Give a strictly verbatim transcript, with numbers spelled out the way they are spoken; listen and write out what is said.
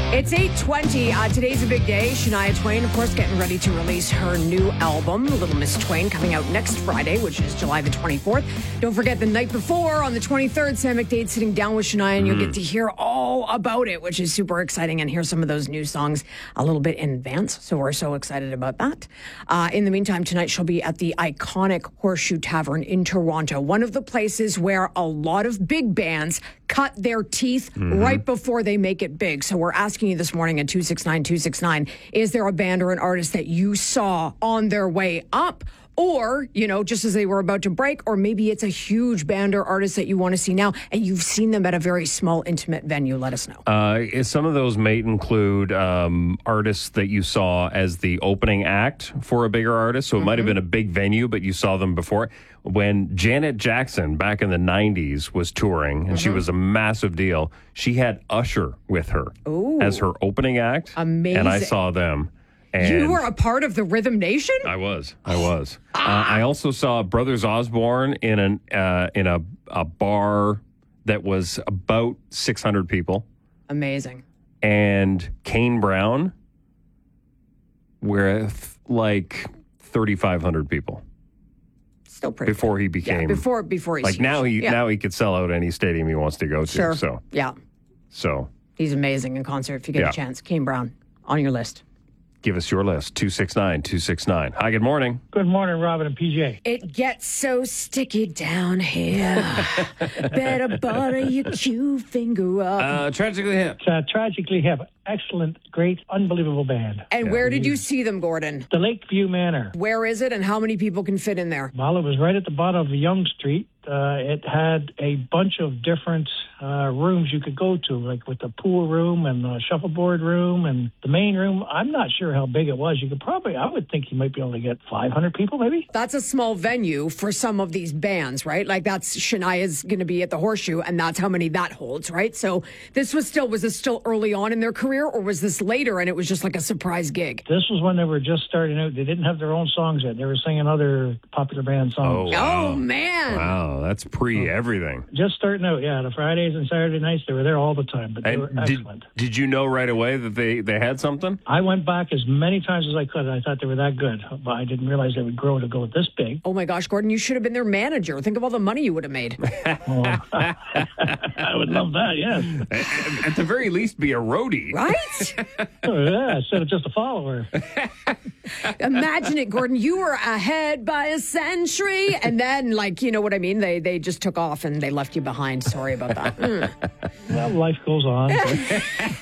It's eight twenty. Uh, today's a big day. Shania Twain, of course, getting ready to release her new album, Little Miss Twain, coming out next Friday, which is July the twenty-fourth. Don't forget the night before, on the twenty-third, Sam McDade sitting down with Shania, and you'll get to hear all about it, which is super exciting, and hear some of those new songs a little bit in advance. So we're so excited about that. Uh, in the meantime, tonight she'll be at the iconic Horseshoe Tavern in Toronto, one of the places where a lot of big bands cut their teeth mm-hmm. right before they make it big. So we're asking you this morning at two six nine, two six nine, is there a band or an artist that you saw on their way up, or, you know, just as they were about to break, or maybe it's a huge band or artist that you want to see now and you've seen them at a very small, intimate venue? Let us know. Uh, some of those may include um, artists that you saw as the opening act for a bigger artist. So it mm-hmm. might have been a big venue, but you saw them before. When Janet Jackson back in the nineties was touring, and mm-hmm. she was a massive deal, she had Usher with her Ooh. as her opening act. Amazing. And I saw them. And you were a part of the Rhythm Nation? I was. I was. ah. uh, I also saw Brothers Osborne in an uh, in a, a bar that was about six hundred people. Amazing. And Kane Brown with like thirty-five hundred people. Still pretty before good. he became yeah, before before he's like huge. now he yeah. now he could sell out any stadium he wants to go to. Sure. So yeah. So he's amazing in concert. If you get yeah. a chance, Kane Brown on your list. Give us your list. two six nine, two six nine. Hi, good morning. Good morning, Robin and P J. It gets so sticky down here. Better butter your cue finger up. Uh, tragically hip. It's uh, Tragically Hip. Excellent, great, unbelievable band. And yeah. where did you see them, Gordon? The Lakeview Manor. Where is it, and how many people can fit in there? Well, it was right at the bottom of Yonge Street. Uh, it had a bunch of different uh, rooms you could go to, like with the pool room and the shuffleboard room and the main room. I'm not sure how big it was. You could probably, I would think you might be able to get five hundred people, maybe. That's a small venue for some of these bands, right? Like that's Shania's going to be at the Horseshoe, and that's how many that holds, right? So this was still, was this still early on in their career, or was this later and it was just like a surprise gig? This was when they were just starting out. They didn't have their own songs yet. They were singing other popular band songs. Oh, wow. Oh man. Wow, that's pre-everything. Just starting out, yeah. The Fridays and Saturday nights, they were there all the time, but they and were did, excellent. Did you know right away that they, they had something? I went back as many times as I could, and I thought they were that good, but I didn't realize they would grow to go this big. Oh my gosh, Gordon, you should have been their manager. Think of all the money you would have made. Oh, I would love that, yes. At, at the very least, be a roadie. Right? Oh, yeah, instead of just a follower. Imagine it, Gordon. You were ahead by a century, and then, like, you know what I mean? They they just took off and they left you behind. Sorry about that. Mm. Well, life goes on.